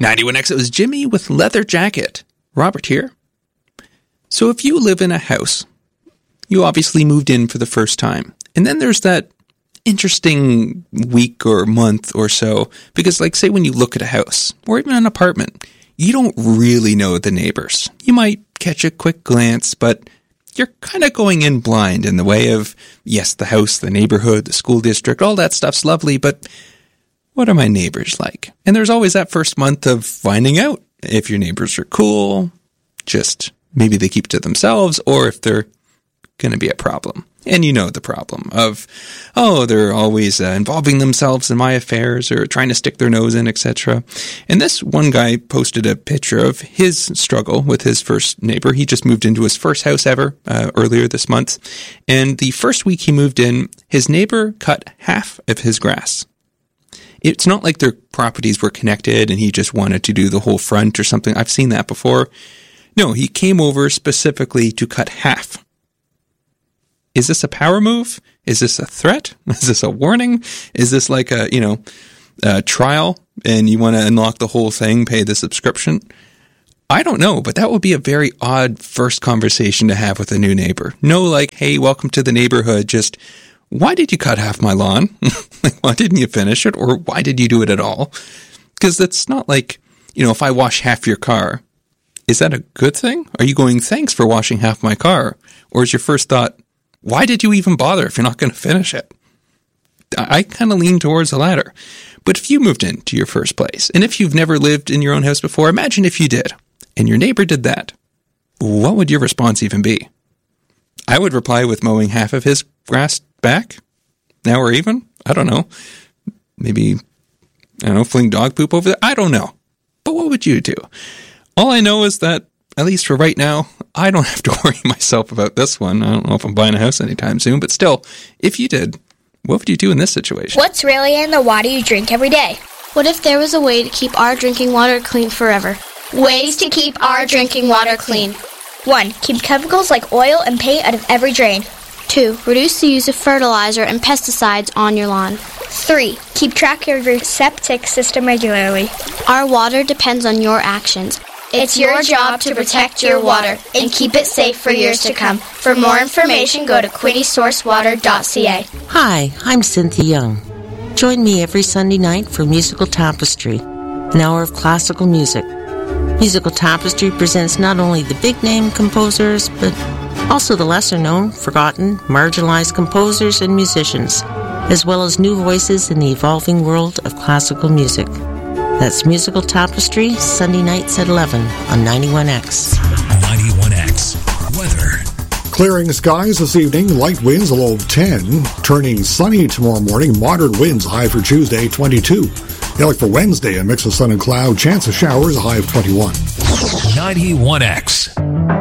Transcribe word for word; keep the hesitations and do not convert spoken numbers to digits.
ninety-one X, it was Jimmy with Leather Jacket. Robert here. So if you live in a house, you obviously moved in for the first time. And then there's that interesting week or month or so, because like say when you look at a house or even an apartment, you don't really know the neighbors. You might catch a quick glance, but you're kind of going in blind in the way of, yes, the house, the neighborhood, the school district, all that stuff's lovely, but what are my neighbors like? And there's always that first month of finding out if your neighbors are cool, just maybe they keep to themselves, or if they're going to be a problem. And you know the problem of, oh, they're always uh, involving themselves in my affairs or trying to stick their nose in, et cetera. And this one guy posted a picture of his struggle with his first neighbor. He just moved into his first house ever uh, earlier this month. And the first week he moved in, his neighbor cut half of his grass. It's not like their properties were connected and he just wanted to do the whole front or something. I've seen that before. No, he came over specifically to cut half. Is this a power move? Is this a threat? Is this a warning? Is this like a, you know, a trial and you want to unlock the whole thing, pay the subscription? I don't know, but that would be a very odd first conversation to have with a new neighbor. No, like, hey, welcome to the neighborhood. Just, why did you cut half my lawn? Like, why didn't you finish it? Or why did you do it at all? Because that's not like, you know, if I wash half your car, is that a good thing? Are you going, thanks for washing half my car? Or is your first thought, why did you even bother if you're not going to finish it? I kind of lean towards the latter. But if you moved into your first place, and if you've never lived in your own house before, imagine if you did, and your neighbor did that. What would your response even be? I would reply with mowing half of his grass back. Now we're even? I don't know. Maybe, I don't know, fling dog poop over there? I don't know. But what would you do? All I know is that, at least for right now, I don't have to worry myself about this one. I don't know if I'm buying a house anytime soon, but still, if you did, what would you do in this situation? What's really in the water you drink every day? What if there was a way to keep our drinking water clean forever? Ways to keep our drinking water clean. One, keep chemicals like oil and paint out of every drain. Two, reduce the use of fertilizer and pesticides on your lawn. Three, keep track of your septic system regularly. Our water depends on your actions. It's your job to protect your water and keep it safe for years to come. For more information, go to quinte source water dot c a. Hi, I'm Cynthia Young. Join me every Sunday night for Musical Tapestry, an hour of classical music. Musical Tapestry presents not only the big-name composers, but also the lesser-known, forgotten, marginalized composers and musicians, as well as new voices in the evolving world of classical music. That's Musical Tapestry, Sunday nights at eleven on ninety-one X. ninety-one X. Weather. Clearing skies this evening, light winds a low of ten. Turning sunny tomorrow morning, moderate winds, high for Tuesday, twenty-two. Yeah, like for Wednesday, a mix of sun and cloud, chance of showers, a high of twenty-one. ninety-one X.